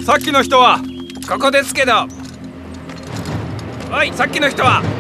さっきの人はここですけど。おい、さっきの人は